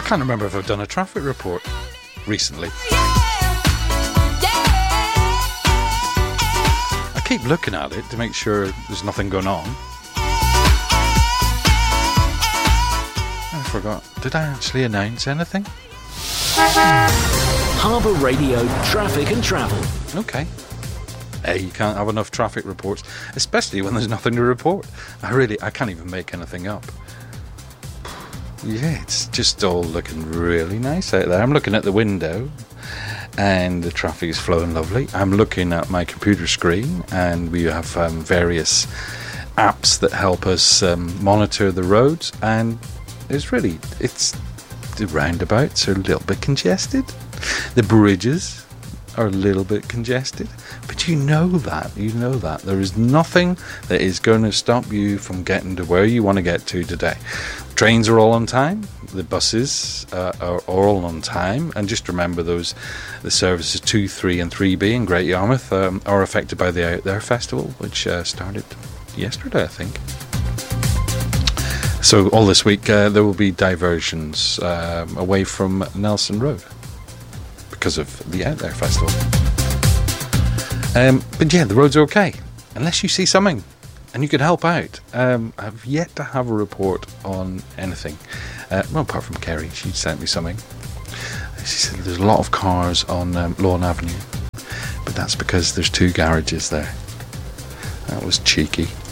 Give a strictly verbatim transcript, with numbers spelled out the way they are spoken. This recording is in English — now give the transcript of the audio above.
can't remember if I've done a traffic report recently. I keep looking at it to make sure there's nothing going on. I forgot. Did I actually announce anything? Harbour Radio Traffic and Travel. Okay. Hey, you can't have enough traffic reports, especially when there's nothing to report. I really, I can't even make anything up. Yeah, it's just all looking really nice out there. I'm looking at the window and the traffic is flowing lovely. I'm looking at my computer screen and we have um, various apps that help us um, monitor the roads, and it's really, it's, the roundabouts are a little bit congested. The bridges are a little bit congested. But you know that, you know that. There is nothing that is going to stop you from getting to where you want to get to today. Trains are all on time. The buses uh, are all on time. And just remember those, the services two, three and three B in Great Yarmouth um, are affected by the Out There Festival, which uh, started yesterday, I think. So all this week uh, there will be diversions um, away from Nelson Road because of the Out There Festival. Um, but yeah, the roads are okay, unless you see something and you could help out. Um, I've yet to have a report on anything. Uh, well, apart from Kerry, she sent me something. She said there's a lot of cars on um, Lawn Avenue, but that's because there's two garages there. That was cheeky.